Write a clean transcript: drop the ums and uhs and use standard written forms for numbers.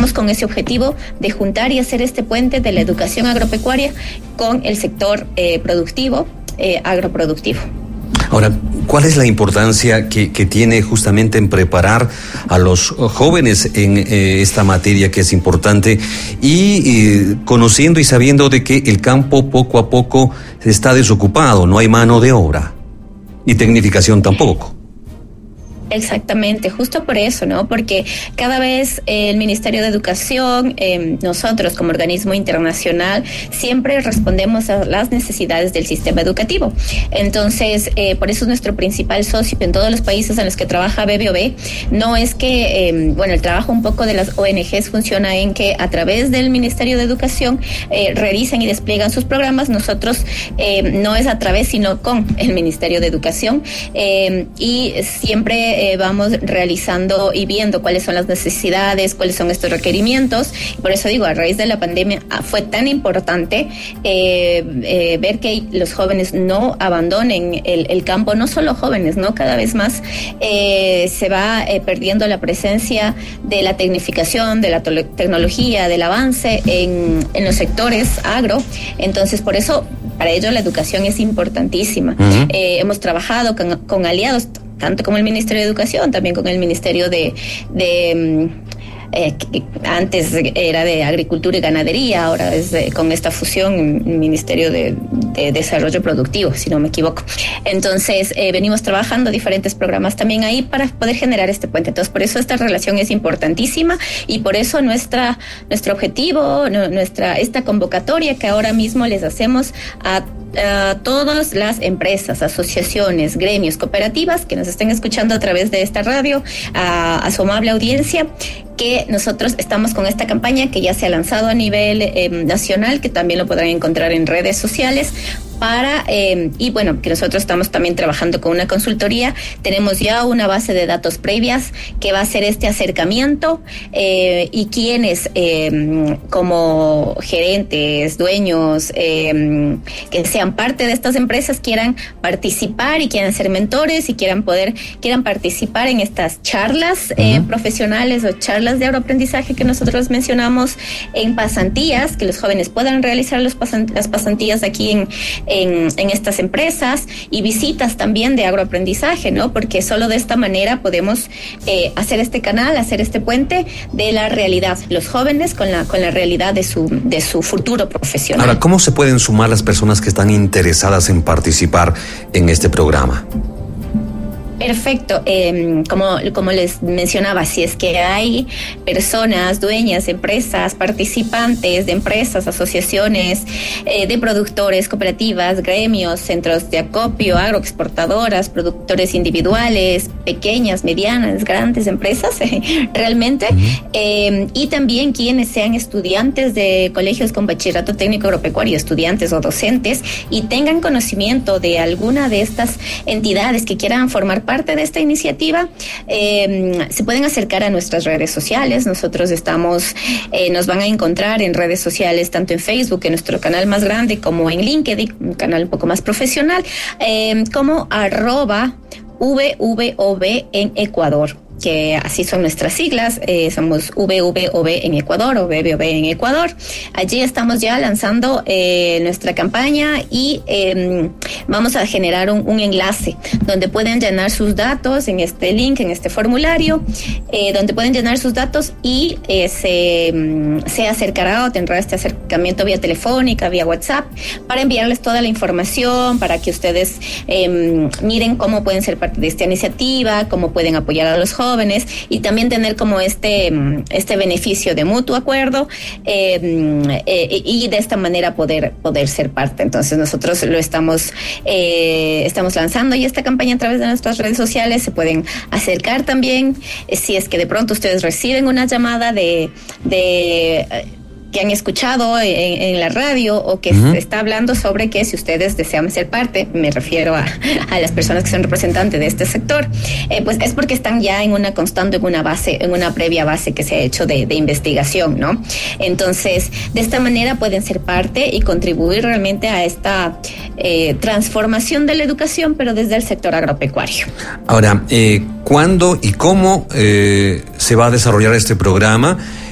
estamos con ese objetivo de juntar y hacer este puente de la educación agropecuaria con el sector productivo, agroproductivo. Ahora, ¿cuál es la importancia que tiene justamente en preparar a los jóvenes en esta materia que es importante y conociendo y sabiendo de que el campo poco a poco está desocupado, no hay mano de obra y tecnificación tampoco? Exactamente, justo por eso, ¿no? Porque cada vez el Ministerio de Educación, nosotros como organismo internacional, siempre respondemos a las necesidades del sistema educativo. Entonces, por eso es nuestro principal socio en todos los países en los que trabaja BBOB. No es que, el trabajo un poco de las ONGs funciona en que a través del Ministerio de Educación realizan y despliegan sus programas. Nosotros no es a través, sino con el Ministerio de Educación y siempre vamos realizando y viendo cuáles son las necesidades, cuáles son estos requerimientos. Por eso digo, a raíz de la pandemia fue tan importante ver que los jóvenes no abandonen el campo, no solo jóvenes, ¿no? Cada vez más se va perdiendo la presencia de la tecnificación, de la tecnología, del avance en los sectores agro. Entonces, por eso, para ello la educación es importantísima. Uh-huh. Hemos trabajado con aliados, tanto como el Ministerio de Educación, también con el Ministerio antes era de Agricultura y Ganadería, ahora es con esta fusión Ministerio de Desarrollo Productivo, si no me equivoco. Entonces, venimos trabajando diferentes programas también ahí para poder generar este puente. Entonces, por eso esta relación es importantísima y por eso nuestro objetivo, esta convocatoria que ahora mismo les hacemos a todas las empresas, asociaciones, gremios, cooperativas que nos estén escuchando a través de esta radio, a su amable audiencia, que nosotros estamos con esta campaña que ya se ha lanzado a nivel nacional, que también lo podrán encontrar en redes sociales, que nosotros estamos también trabajando con una consultoría. Tenemos ya una base de datos previas que va a ser este acercamiento y quienes como gerentes, dueños, que sean parte de estas empresas quieran participar y quieran ser mentores y quieran participar en estas charlas profesionales o charlas de agroaprendizaje que nosotros mencionamos en pasantías, que los jóvenes puedan realizar las pasantías aquí en estas empresas y visitas también de agroaprendizaje, ¿no? Porque solo de esta manera podemos hacer este canal, hacer este puente de la realidad, los jóvenes con la realidad de su futuro profesional. Ahora, ¿cómo se pueden sumar las personas que están interesadas en participar en este programa? Perfecto. Como les mencionaba, si es que hay personas, dueñas, empresas, participantes de empresas, asociaciones, de productores, cooperativas, gremios, centros de acopio, agroexportadoras, productores individuales, pequeñas, medianas, grandes empresas, realmente, y también quienes sean estudiantes de colegios con bachillerato técnico agropecuario, estudiantes o docentes, y tengan conocimiento de alguna de estas entidades que quieran formar parte de esta iniciativa, se pueden acercar a nuestras redes sociales. Nosotros nos van a encontrar en redes sociales, tanto en Facebook, en nuestro canal más grande, como en LinkedIn, un canal un poco más profesional, como @VVOB en Ecuador, que así son nuestras siglas, somos VVOB en Ecuador o BBOB en Ecuador. Allí estamos ya lanzando nuestra campaña y vamos a generar un enlace donde pueden llenar sus datos en este link, en este formulario, donde pueden llenar sus datos y se acercará o tendrá este acercamiento vía telefónica, vía WhatsApp, para enviarles toda la información, para que ustedes miren cómo pueden ser parte de esta iniciativa, cómo pueden apoyar a los jóvenes y también tener como este beneficio de mutuo acuerdo y de esta manera poder ser parte. Entonces nosotros lo estamos lanzando y esta campaña a través de nuestras redes sociales. Se pueden acercar también si es que de pronto ustedes reciben una llamada de que han escuchado en la radio o que se está hablando sobre que si ustedes desean ser parte, me refiero a las personas que son representantes de este sector, pues es porque están ya en una constante, en una previa base que se ha hecho de investigación, ¿no? Entonces, de esta manera pueden ser parte y contribuir realmente a esta transformación de la educación, pero desde el sector agropecuario. Ahora, ¿cuándo y cómo se va a desarrollar este programa?